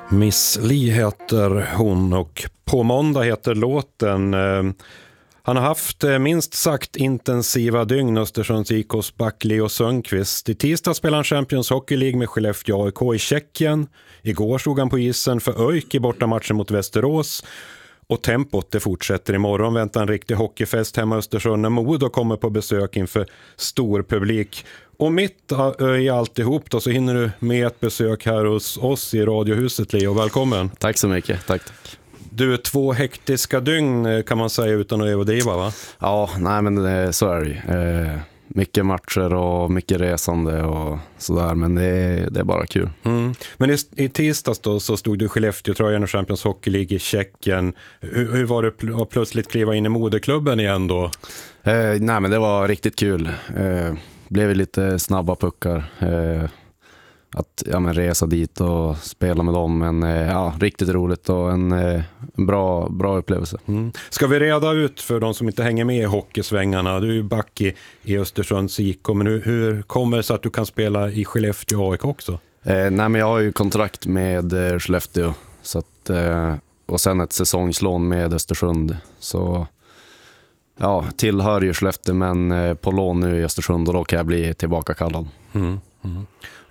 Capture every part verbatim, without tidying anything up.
Miss Li heter hon och På måndag heter låten. Han har haft minst sagt intensiva dygn, Östersunds I K:s back Leo Sundqvist. I tisdag spelade han Champions Hockey League med Skellefteå A I K i Tjeckien. Igår stod han på isen för ÖIK i bortamatchen mot Västerås. Och tempot det fortsätter. Imorgon väntar en riktig hockeyfest hemma i Östersund när Modo kommer på besök inför stor publik. Och mitt i alltihop då så hinner du med ett besök här hos oss i Radiohuset, Leo. Välkommen. Tack så mycket, tack tack. Du är två hektiska dygn kan man säga utan att överdriva, va? Ja, nej men så är det ju. Eh, mycket matcher och mycket resande och sådär, men det är, det är bara kul. Mm. Men i, i tisdags då så stod du i Skellefteå-tröjan och Champions Hockey League i Tjeckien. Hur, hur var det pl- att plötsligt kliva in i moderklubben igen då? Eh, nej men det var riktigt kul. Eh, blev lite snabba puckar. Eh, att ja, men resa dit och spela med dem, men eh, ja, riktigt roligt och en, eh, en bra, bra upplevelse. Mm. Ska vi reda ut för de som inte hänger med i hockeysvängarna? Du är ju back i, i Östersunds I K, men hur, hur kommer det så att du kan spela i Skellefteå A I K också? Eh, nej men jag har ju kontrakt med eh, Skellefteå så att, eh, och sen ett säsongslån med Östersund, så ja, tillhör ju Skellefteå men eh, på lån nu i Östersund, och då kan jag bli tillbaka kallad. Mm. Mm.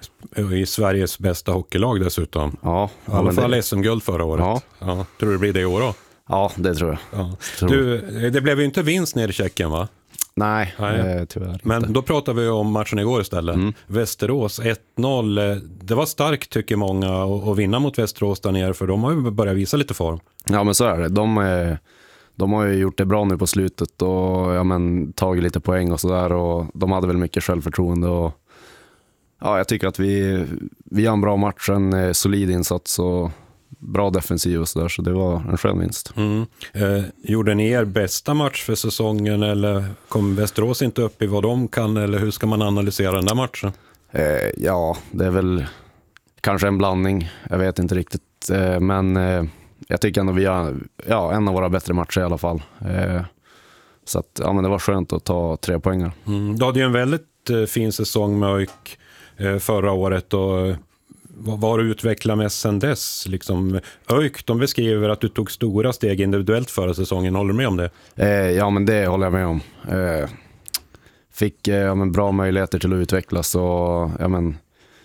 I Sveriges bästa hockeylag dessutom. Ja, I alla ja, fall det... S M-guld förra året. Ja. Ja, tror du det blir det i år då? Ja, det tror jag. Ja. Tror. Du, det blev ju inte vinst nere i Tjeckien, va? Nej, Nej. Eh, tyvärr inte. Men då pratar vi om matchen igår istället. Mm. Västerås ett noll. Det var starkt tycker många att, att vinna mot Västerås där nere, för de har ju börjat visa lite form. Ja men så är det. De, eh, de har ju gjort det bra nu på slutet och ja, men, tagit lite poäng och sådär, och de hade väl mycket självförtroende och ja, jag tycker att vi, vi har en bra match, en solid insats och bra defensiv och sådär, så det var en skön vinst. Mm. Eh, gjorde ni er bästa match för säsongen, eller kom Västerås inte upp i vad de kan, eller hur ska man analysera den där matchen? Eh, ja, det är väl kanske en blandning, jag vet inte riktigt, eh, men eh, jag tycker ändå vi har ja, en av våra bättre matcher i alla fall. Eh, så att, ja, men det var skönt att ta tre poängar. Mm. Du hade ju en väldigt eh, fin säsong med ÖIK eh, förra året, och eh, vad har du utvecklat med sen dess? Liksom, ÖIK, de beskriver att du tog stora steg individuellt förra säsongen. Håller du med om det? Eh, ja, men det håller jag med om. Eh, fick eh, ja, men bra möjligheter till att utvecklas och ja, men,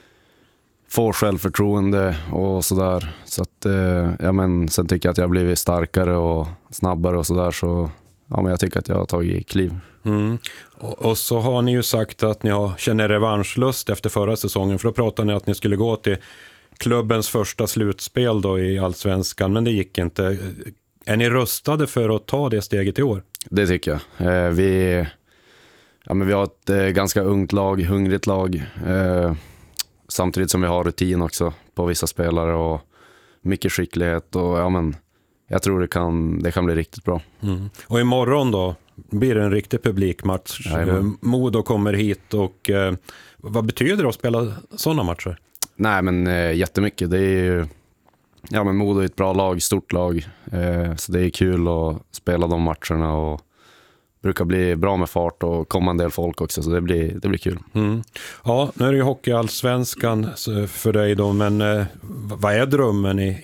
få självförtroende och sådär. Så att, eh, ja, men, sen tycker jag att jag har blivit starkare och snabbare och sådär, så ja, men jag tycker att jag har tagit kliv. Mm. Och, och så har ni ju sagt att ni har, känner revanschlust efter förra säsongen, för då pratade ni att ni skulle gå till klubbens första slutspel då i Allsvenskan, men det gick inte. Är ni rustade för att ta det steget i år? Det tycker jag. Eh, vi, ja, men vi har ett eh, ganska ungt lag, hungrigt lag, eh, samtidigt som vi har rutin också på vissa spelare och mycket skicklighet, och ja, men jag tror det kan, det kan bli riktigt bra. Mm. Och imorgon då blir det en riktig publikmatch. Ja, Modo kommer hit, och eh, vad betyder det att spela sådana matcher? Nej men eh, jättemycket. Det är ju, ja, men Modo är ett bra lag, stort lag, eh, så det är kul att spela de matcherna, och brukar bli bra med fart och komma en del folk också, så det blir, det blir kul. Mm. Ja, nu är det ju hockeyallsvenskan för dig då, men eh, vad är drömmen i,